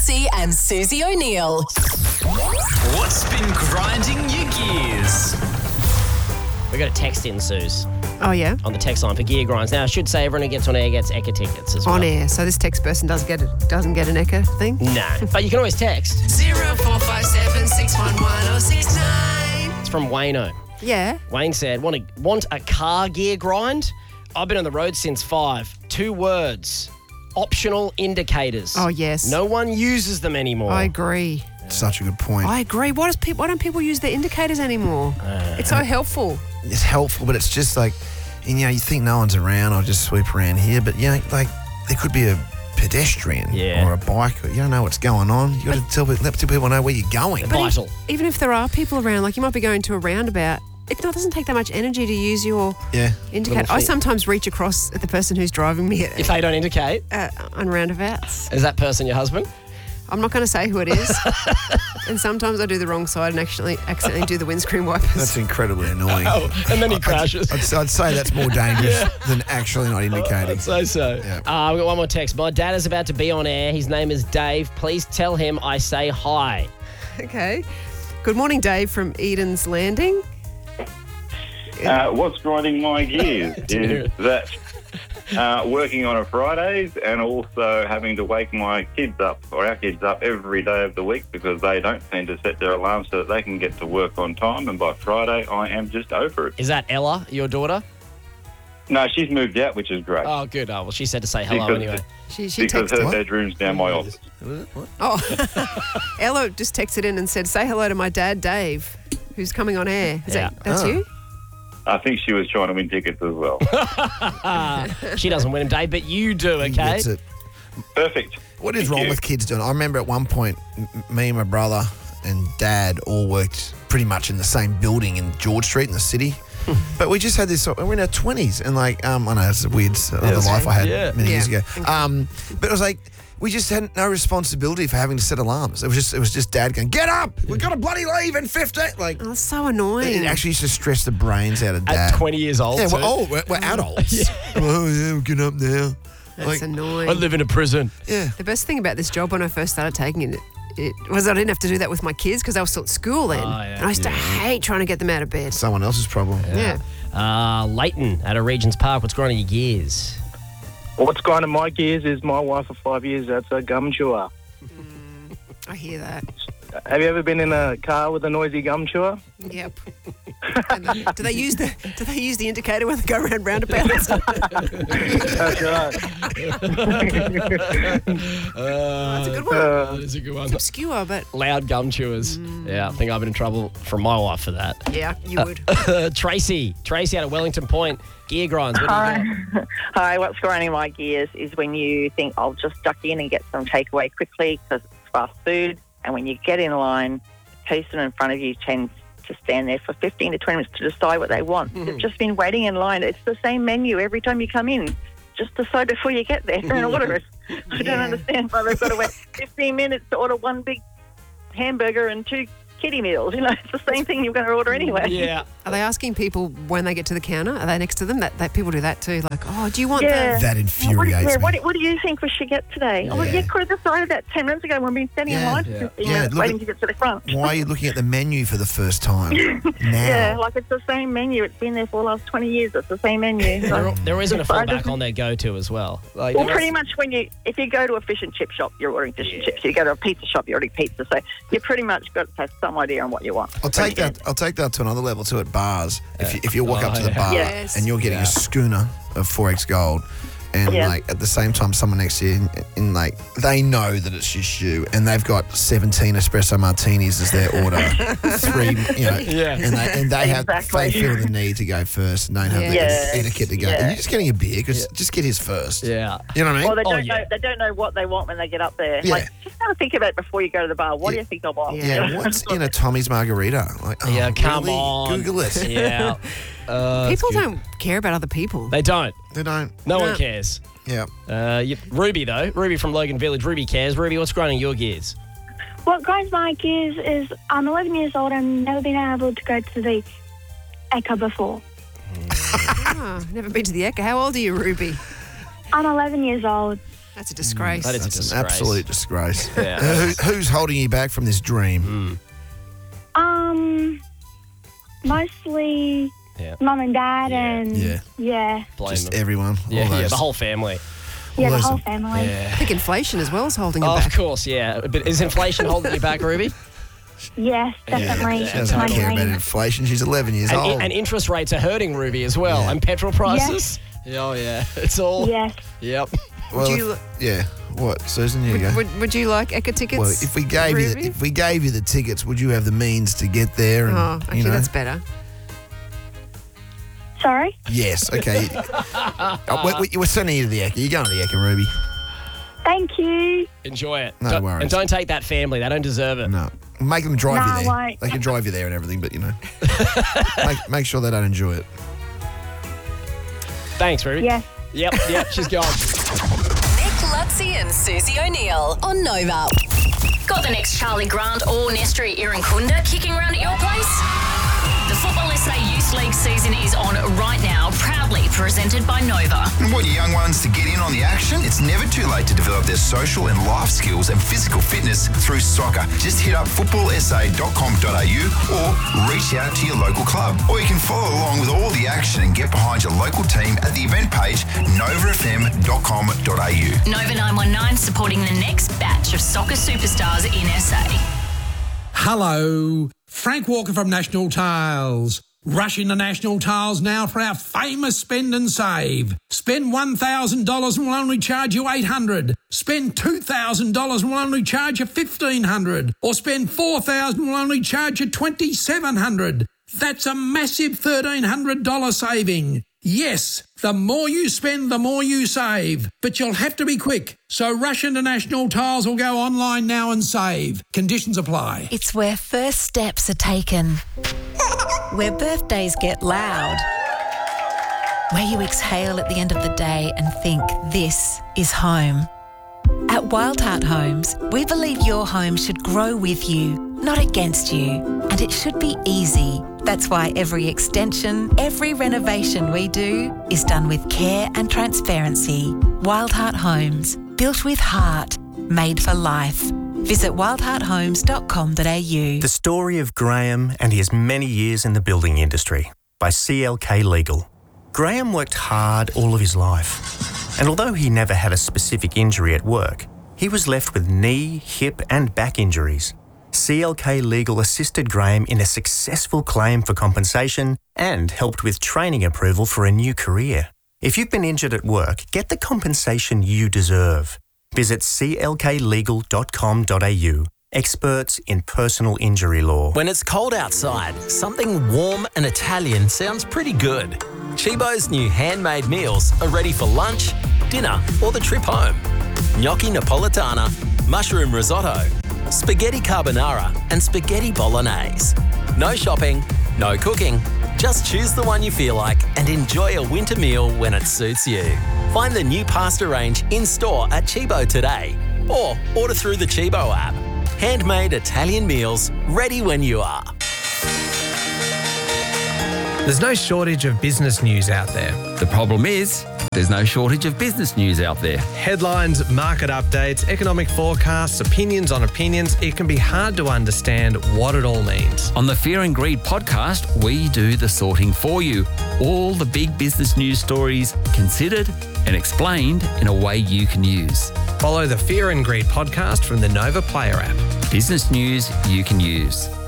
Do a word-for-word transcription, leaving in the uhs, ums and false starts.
Mansey and Susie O'Neill. What's been grinding your gears? We got a text in, Suze, Oh, yeah? on the text line for Gear Grinds. Now, I should say everyone who gets on air gets Eka tickets as well. On air. So this text person does get a, doesn't get an Eka thing? No, but you can always text. Zero four five seven six one one oh six nine. It's from Wayno. Yeah. Wayne said, want, a, want a car gear grind? I've been on the road since five. Two words. Optional indicators. Oh, yes. No one uses them anymore. I agree. Such a good point. I agree. Why, does pe- why don't people use their indicators anymore? Uh, it's so helpful. It's helpful, but it's just like, you know, you think no one's around, I'll just sweep around here. But, you know, like, there could be a pedestrian Yeah. or a bike. You don't know what's going on. You got to tell, let people know where you're going. But Vital. e- even if there are people around, like you might be going to a roundabout, it doesn't take that much energy to use your Yeah. indicator. Little I thing. sometimes reach across at the person who's driving me at, If they don't indicate, uh, on roundabouts. is that person your husband? I'm not going to say who it is. And sometimes I do the wrong side and actually accidentally do the windscreen wipers. That's incredibly annoying. Oh, and then he crashes. I'd, I'd say that's more dangerous than actually not indicating. I'd say so. Yeah. Uh, we've got one more text. My dad is about to be on air. His name is Dave. Please tell him I say hi. Okay. Good morning, Dave from Eden's Landing. Uh, what's grinding my gears is that uh, working on a Fridays and also having to wake my kids up or our kids up every day of the week because they don't seem to set their alarms so that they can get to work on time, and by Friday I am just over it. Is that Ella, your daughter? No, she's moved out, which is great. Oh, good. Oh, well, she said to say hello Because- anyway. She, she because texted. her What? bedroom's down my office. What? Oh, Ella just texted in and said, say hello to my dad, Dave, who's coming on air. Is Yeah. that, that's Oh. you? I think she was trying to win tickets as well. She doesn't win him, Dave, but you do, He okay? gets it. Perfect. What is Thank wrong you. with kids doing? I remember at one point, m- me and my brother and dad all worked pretty much in the same building in George Street in the city. But we just had this, we're in our twenties, and like, um, I know it's a weird other was- life I had yeah. many years Yeah. ago. Um, but it was like, we just had no responsibility for having to set alarms. It was just, it was just dad going, get up, we've got to bloody leave in fifteen. Like, Oh, that's so annoying. it actually used to stress the brains out of dad. At twenty years old, Yeah, too. we're old, we're, we're adults. Oh, yeah, we're getting up now. That's like, annoying. I live in a prison. yeah. The best thing about this job when I first started taking it, it was I didn't have to do that with my kids because they were still at school then. Oh, yeah. And I used to hate trying to get them out of bed. Someone else's problem. Yeah. Uh, Leighton at a Regent's Park. What's grinding your gears? What's grinding my gears is my wife of five years, that's a gum chewer. I hear that. Have you ever been in a car with a noisy gum chewer? Yep. And the- do they use the Do they use the indicator when they go around roundabouts? That's right. That's a good one. That is a good one. Obscure, but Loud gum chewers. Yeah, I think I've been in trouble from my wife for that. yeah, you would. Tracy. Tracy out of Wellington Point. Gear grinds. What do you got? Hi, what's grinding my gears is when you think I'll just duck in and get some takeaway quickly because it's fast food, and when you get in line, the person in front of you tends to stand there for fifteen to twenty minutes to decide what they want. They've just been waiting in line. It's the same menu every time you come in. Just decide before you get there and order it. I don't Yeah. understand why they've got to wait fifteen minutes to order one big hamburger and two kiddie meals. You know, it's the same thing you're going to order anyway. Yeah. Are they asking people when they get to the counter? Are they next to them? That, that people do that too. Like, oh, do you want Yeah. the? That What, do- infuriates yeah, me. what, do- what do you think we should get today? Oh, Yeah. yeah, could have decided that ten minutes ago when we've been standing Yeah. in line for Yeah. fifteen Yeah, minutes look waiting at- to get to the front. Why are you looking at the menu for the first time now? Yeah, like it's the same menu. It's been there for the last twenty years. It's the same menu. There, So, there isn't a But I fallback just- on their go-to as well. Like, well, there pretty is- much when you, if you go to a fish and chip shop, you're ordering fish and chips. You go to a pizza shop, you're ordering pizza. So you pretty much got to have some idea on what you want. I'll take that. I'll take that to another level too at bars. If you, if you walk Oh, up to the yeah. bar Yes. and you're getting Yeah. a schooner of four X Gold, and Yeah. like at the same time someone next to you, in, in like they know that it's just you, and they've got seventeen espresso martinis as their order, three, you know, Yeah. and they and they have Exactly. they feel the need to go first, and don't have the Yeah. etiquette to go. Yeah. And you're just getting a beer because just get his first. Yeah. You know what I mean? Well, they Oh, don't yeah. know. They don't know what they want when they get up there. Yeah. Like, just have to think about it before you go to the bar. What do Yeah. you think I want? yeah, what's in a Tommy's margarita? Like, oh, Yeah, come really? on. Google it. Yeah. Uh, People it's good. don't care about other people. They don't. They don't. No one No. cares. Yeah. Uh, you, Ruby, though. Ruby from Logan Village. Ruby cares. Ruby, what's grinding your gears? What grinds my gears is I'm eleven years old and never been able to go to the Eka before. Ah, never been to the Eka. How old are you, Ruby? I'm eleven years old That's a disgrace. That is a That's disgrace. an absolute disgrace. Yeah. Who, who's holding you back from this dream? Um, mostly Yeah. mum and dad Yeah. and Yeah. yeah, Blame Just them. everyone. all Yeah, yeah, those- the whole family. yeah, the those whole are- family. I Yeah. think inflation as well is holding you Oh, back. of course, yeah. But is inflation holding you back, Ruby? Yes, definitely. Yeah, She doesn't My care about dream. inflation. She's eleven years And, old. and interest rates are hurting Ruby as well. Yeah. And petrol prices. Oh, yeah. It's all. Yes. Yep. well, Would you- if- yeah. What, Susan? You go. Would, would, would you like Eka tickets? Well, if we gave you the, Ruby? if we gave you the tickets, would you have the means to get there? And, Oh, actually, you know? that's better. Sorry? Yes. Okay. oh, we, we, we're sending you to the Ekka. You're going to the Ekka, Ruby. Thank you. Enjoy it. No Don't- worries. And don't take that family. They don't deserve it. No. Make them drive No, you I there. won't. They can drive you there and everything, but you know, make, make sure they don't enjoy it. Thanks, Ruby. Yes. Yep, yep. She's gone. Nick Lutzi and Susie O'Neill on Nova. Got the next Charlie Grant or Nestri Irukunda kicking around at your place? The Football S A Youth League season is on right now, proudly presented by Nova. Want your young ones to get in on the action? It's never too late to develop their social and life skills and physical fitness through soccer. Just hit up football s a dot com dot a u or reach out to your local club. Or you can follow along with all the action and get behind your local team at the event page nova f m dot com dot a u. Nova nine one nine supporting the next batch of soccer superstars in S A. Hello, Frank Walker from National Tiles. Rush into National Tiles now for our famous spend and save. Spend one thousand dollars and we'll only charge you eight hundred dollars. Spend two thousand dollars and we'll only charge you fifteen hundred dollars. Or spend four thousand dollars and we'll only charge you twenty-seven hundred dollars. That's a massive thirteen hundred dollars saving. Yes, the more you spend, the more you save. But you'll have to be quick. So rush into National Tiles or go online now and save. Conditions apply. It's where first steps are taken, where birthdays get loud, where you exhale at the end of the day and think, this is home. At Wild Heart Homes, we believe your home should grow with you, not against you, and it should be easy. That's why every extension, every renovation we do is done with care and transparency. Wild Heart Homes, built with heart, made for life. Visit wild heart homes dot com dot a u. The story of Graham and his many years in the building industry by C L K Legal. Graham worked hard all of his life, and although he never had a specific injury at work, he was left with knee, hip and back injuries. C L K Legal assisted Graham in a successful claim for compensation and helped with training approval for a new career. If you've been injured at work, get the compensation you deserve. Visit c l k legal dot com dot a u. Experts in personal injury law. When it's cold outside, something warm and Italian sounds pretty good. Chibo's new handmade meals are ready for lunch, dinner or the trip home. Gnocchi Napolitana, mushroom risotto, spaghetti carbonara and spaghetti bolognese. No shopping, no cooking. Just choose the one you feel like and enjoy a winter meal when it suits you. Find the new pasta range in-store at Chibo today or order through the Chibo app. Handmade Italian meals ready when you are. There's no shortage of business news out there. The problem is, there's no shortage of business news out there. Headlines, market updates, economic forecasts, opinions on opinions. It can be hard to understand what it all means. On the Fear and Greed podcast, we do the sorting for you. All the big business news stories considered and explained in a way you can use. Follow the Fear and Greed podcast from the Nova Player app. Business news you can use.